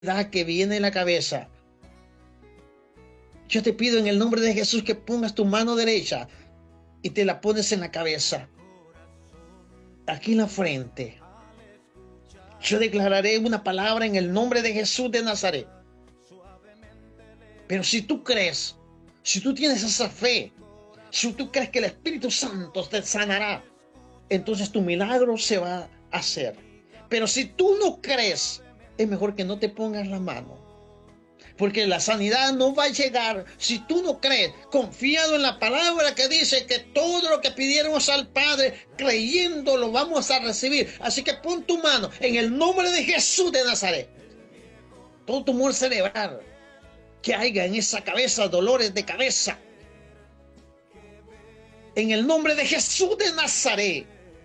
que viene en la cabeza. Yo te pido en el nombre de Jesús que pongas tu mano derecha y te la pones en la cabeza, aquí en la frente. Yo declararé una palabra en el nombre de Jesús de Nazaret. Pero si tú crees, si tú tienes esa fe, si tú crees que el Espíritu Santo te sanará, entonces tu milagro se va a hacer. Pero si tú no crees, es mejor que no te pongas la mano. Porque la sanidad no va a llegar si tú no crees, confiado en la palabra que dice que todo lo que pidiéramos al Padre, creyendo lo vamos a recibir. Así que pon tu mano en el nombre de Jesús de Nazaret. Todo tumor cerebral que haya en esa cabeza, dolores de cabeza, en el nombre de Jesús de Nazaret,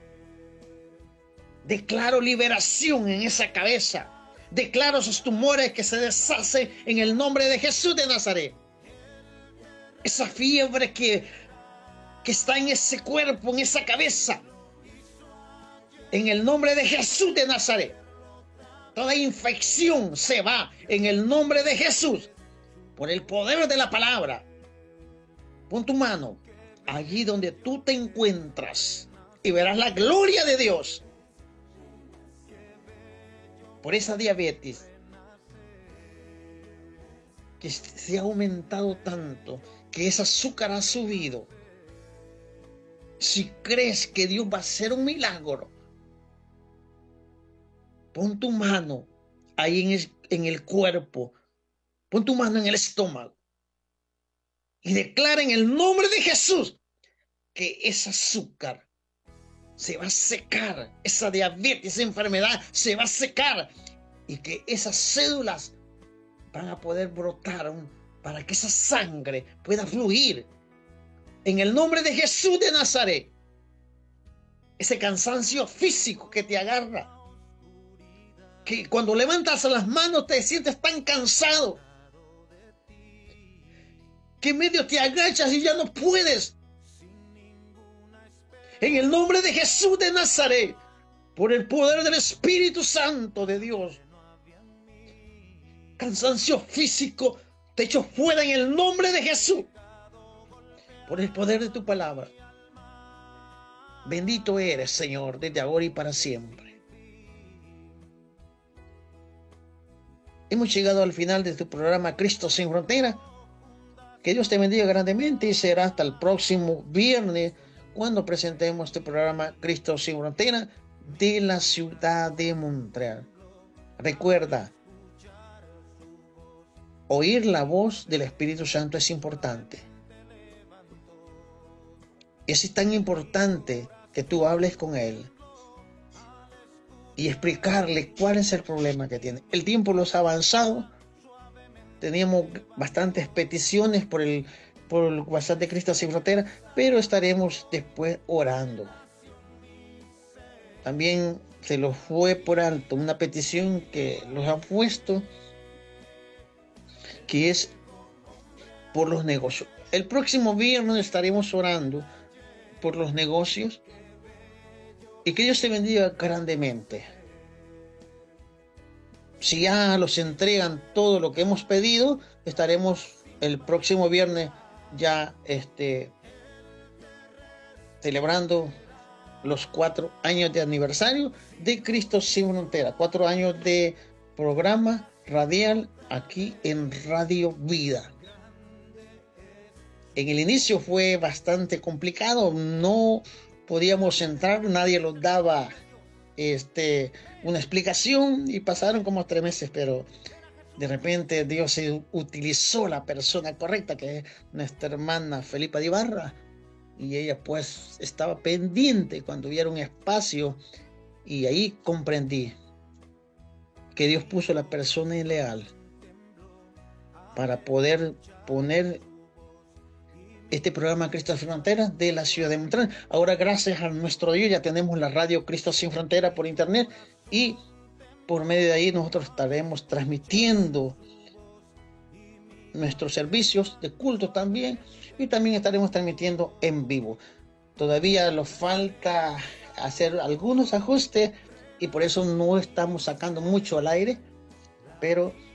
declaro liberación en esa cabeza. Declaro esos tumores que se deshacen en el nombre de Jesús de Nazaret. Esa fiebre que está en ese cuerpo, en esa cabeza, en el nombre de Jesús de Nazaret. Toda infección se va en el nombre de Jesús, por el poder de la palabra. Pon tu mano allí donde tú te encuentras y verás la gloria de Dios. Por esa diabetes que se ha aumentado tanto, que ese azúcar ha subido. Si crees que Dios va a hacer un milagro, pon tu mano ahí en el cuerpo, pon tu mano en el estómago y declara en el nombre de Jesús que ese azúcar se va a secar, esa diabetes, esa enfermedad se va a secar y que esas células van a poder brotar para que esa sangre pueda fluir en el nombre de Jesús de Nazaret. Ese cansancio físico que te agarra, que cuando levantas las manos te sientes tan cansado, que medio te agachas y ya no puedes. En el nombre de Jesús de Nazaret, por el poder del Espíritu Santo de Dios, cansancio físico te echo fuera en el nombre de Jesús, por el poder de tu palabra. Bendito eres, Señor, desde ahora y para siempre. Hemos llegado al final de tu programa Cristo sin Frontera. Que Dios te bendiga grandemente y será hasta el próximo viernes cuando presentemos este programa Cristo sin Frontera de la ciudad de Montreal. Recuerda, oír la voz del Espíritu Santo es importante. Es tan importante que tú hables con Él y explicarle cuál es el problema que tiene. El tiempo los ha avanzado. Teníamos bastantes peticiones por el WhatsApp de Cristo sin Frontera, pero estaremos después orando. También se los fue por alto una petición que los ha puesto, que es por los negocios. El próximo viernes estaremos orando por los negocios y que Dios te bendiga grandemente. Si ya los entregan todo lo que hemos pedido, estaremos el próximo viernes ya celebrando los 4 años de aniversario de Cristo sin Frontera, 4 años de programa radial aquí en Radio Vida. En el inicio fue bastante complicado, no podíamos entrar, nadie nos daba una explicación y pasaron como 3 meses, pero de repente Dios utilizó la persona correcta, que es nuestra hermana Felipa de Ibarra, y ella pues estaba pendiente cuando hubiera un espacio, y ahí comprendí que Dios puso la persona ideal para poder poner este programa Cristo sin Fronteras de la ciudad de Montreal. Ahora, gracias a nuestro Dios, ya tenemos la radio Cristo sin Frontera por internet, y por medio de ahí nosotros estaremos transmitiendo nuestros servicios de culto también, y también estaremos transmitiendo en vivo. Todavía nos falta hacer algunos ajustes y por eso no estamos sacando mucho al aire, pero